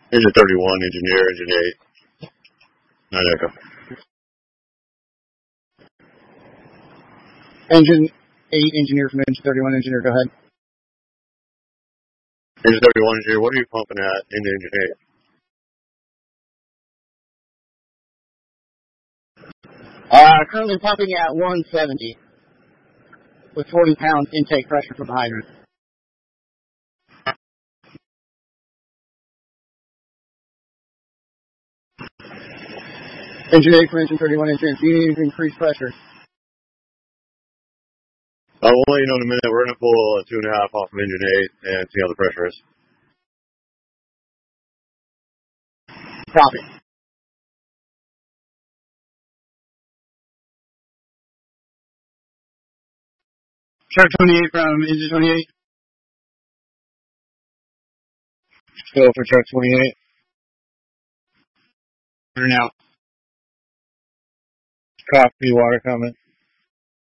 Engine 31, engineer, engine 8. 9 Echo. Engine 8, engineer from engine 31, engineer, go ahead. Engine 31, engineer, what are you pumping at in engine 8? Currently pumping at 170 with 40 pounds intake pressure from the hydrant. Engine 8 for engine 31, engineer, do you need to increase pressure? We'll let you know in a minute. We're going to pull 2.5 off of engine 8 and see how the pressure is. Copy. Truck 28 from engine 28. Go for truck 28. Turn out. Copy, water coming.